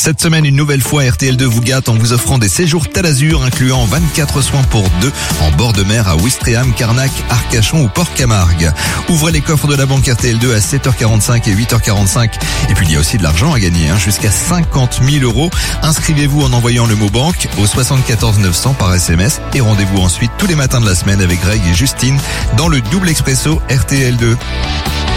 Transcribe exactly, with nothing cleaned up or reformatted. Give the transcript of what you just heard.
Cette semaine, une nouvelle fois, R T L deux vous gâte en vous offrant des séjours Talazur incluant vingt-quatre soins pour deux en bord de mer à Ouistreham, Carnac, Arcachon ou Port-Camargue. Ouvrez les coffres de la banque R T L deux à sept heures quarante-cinq et huit heures quarante-cinq. Et puis il y a aussi de l'argent à gagner, hein, jusqu'à cinquante mille euros. Inscrivez-vous en envoyant le mot banque au soixante-quatorze neuf cents par S M S et rendez-vous ensuite tous les matins de la semaine avec Greg et Justine dans le double expresso R T L deux.